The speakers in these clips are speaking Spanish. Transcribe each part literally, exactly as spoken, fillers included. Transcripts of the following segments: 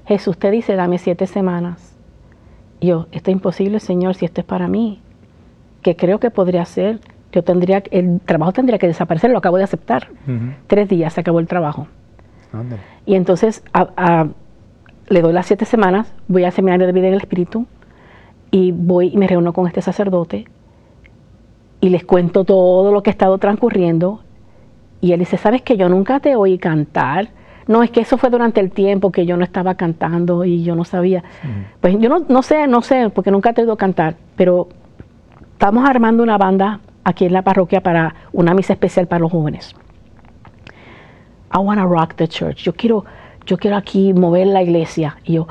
Jesús te dice, dame siete semanas. Y yo, esto es imposible, Señor, si esto es para mí. Que creo que podría ser, yo tendría, el trabajo tendría que desaparecer, lo acabo de aceptar. Uh-huh. Tres días se acabó el trabajo. ¿Dónde? Y entonces a, a, le doy las siete semanas, voy al seminario de vida en el Espíritu y voy y me reúno con este sacerdote y les cuento todo lo que ha estado transcurriendo. Y él dice, ¿sabes que yo nunca te oí cantar? No, es que eso fue durante el tiempo que yo no estaba cantando y yo no sabía. Uh-huh. Pues yo no, no sé, no sé, porque nunca te he oído cantar, pero estamos armando una banda aquí en la parroquia para una misa especial para los jóvenes. I wanna rock the church. Yo quiero, yo quiero aquí mover la iglesia. Y yo,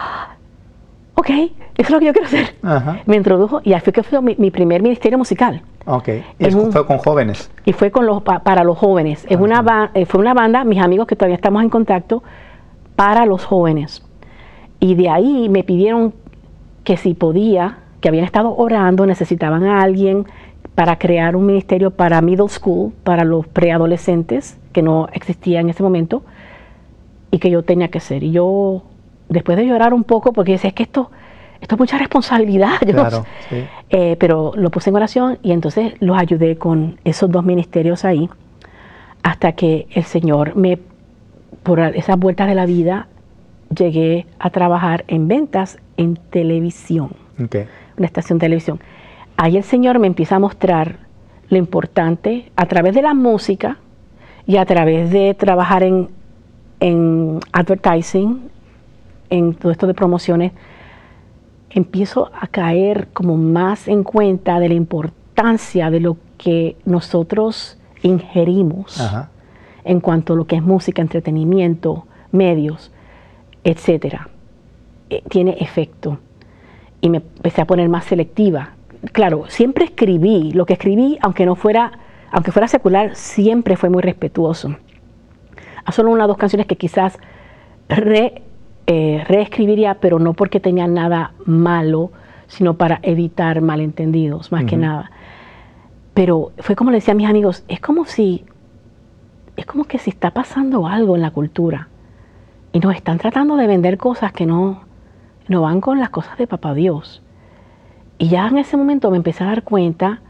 ok, eso es lo que yo quiero hacer. Uh-huh. Me introdujo y así fue que fue mi, mi primer ministerio musical. Ok, y es un, fue con jóvenes. Y fue con los, pa, para los jóvenes. Es uh-huh. una, fue una banda, mis amigos que todavía estamos en contacto, para los jóvenes. Y de ahí me pidieron que si podía, que habían estado orando, necesitaban a alguien para crear un ministerio para middle school, para los preadolescentes, que no existía en ese momento, y que yo tenía que ser. Y yo, después de llorar un poco, porque decía, es que esto... Esto es mucha responsabilidad, yo claro, no sé. Sí. Eh, pero lo puse en oración y entonces los ayudé con esos dos ministerios ahí, hasta que el Señor me, por esas vueltas de la vida, llegué a trabajar en ventas en televisión, okay. una estación de televisión. Ahí el Señor me empieza a mostrar lo importante a través de la música y a través de trabajar en, en advertising, en todo esto de promociones. Empiezo a caer como más en cuenta de la importancia de lo que nosotros ingerimos Ajá. en cuanto a lo que es música, entretenimiento, medios, etcétera. Eh, tiene efecto. Y me empecé a poner más selectiva. Claro, siempre escribí, lo que escribí, aunque no fuera, aunque fuera secular, siempre fue muy respetuoso. Hay solo una o dos canciones que quizás re Eh, reescribiría, pero no porque tenía nada malo, sino para evitar malentendidos, más uh-huh. que nada. Pero fue como le decía a mis amigos, es como si, es como que si está pasando algo en la cultura y nos están tratando de vender cosas que no, no van con las cosas de Papá Dios. Y ya en ese momento me empecé a dar cuenta,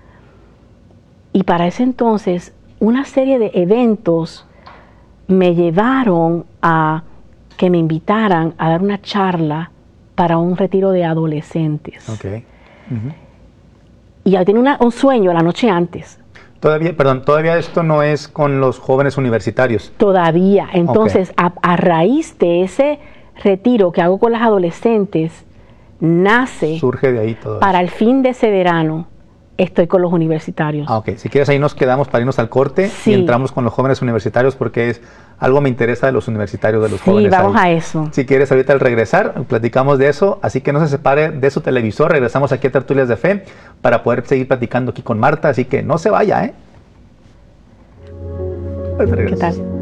y para ese entonces una serie de eventos me llevaron a que me invitaran a dar una charla para un retiro de adolescentes. Okay. Uh-huh. Y ya tenía una, un sueño la noche antes. Todavía, perdón, todavía esto no es con los jóvenes universitarios. Todavía. Entonces, okay. a, a raíz de ese retiro que hago con las adolescentes, nace... Surge de ahí todo para eso. El fin de ese verano, estoy con los universitarios. Ah, ok. Si quieres, ahí nos quedamos para irnos al corte sí. y entramos con los jóvenes universitarios, porque es algo me interesa de los universitarios, de los sí, jóvenes. Sí, vamos ahí. a eso. Si quieres, ahorita al regresar, platicamos de eso, así que no se separe de su televisor. Regresamos aquí a Tertulias de Fe para poder seguir platicando aquí con Marta, así que no se vaya, ¿eh? ¿Qué tal?